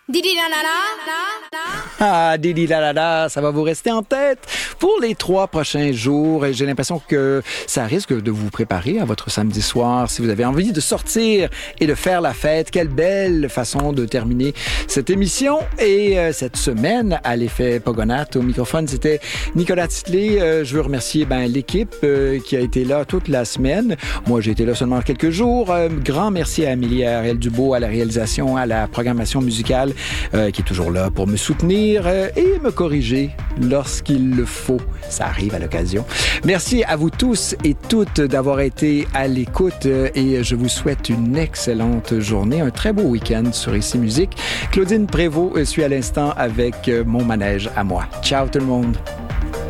Didi la la la. Ah, Didi la la la, ça va vous rester en tête pour les 3 prochains jours. Et j'ai l'impression que ça risque de vous préparer à votre samedi soir. Si vous avez envie de sortir et de faire la fête, quelle belle façon de terminer cette émission. Et cette semaine, à l'effet Pogonat, au microphone, c'était Nicolas Titley. Je veux remercier l'équipe qui a été là toute la semaine. Moi, j'ai été là seulement quelques jours. Grand merci à Amélie Ariel Dubois à la réalisation, à la programmation musicale, qui est toujours là pour me soutenir et me corriger lorsqu'il le faut. Ça arrive à l'occasion. Merci à vous tous et toutes d'avoir été à l'écoute et je vous souhaite une excellente journée, un très beau week-end sur Ici Musique. Claudine Prévost suit à l'instant avec mon manège à moi. Ciao tout le monde!